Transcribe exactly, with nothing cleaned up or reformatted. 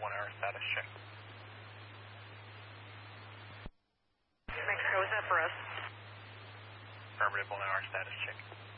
one hour status check. Mexico, is that for us? Affirmative, one hour status check.